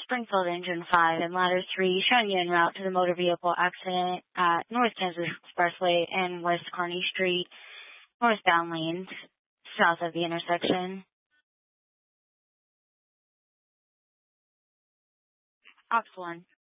Springfield Engine 5 and Ladder 3 showing you en route to the motor vehicle accident at North Kansas Expressway and West Kearney Street, northbound lanes, south of the intersection. Ops 1.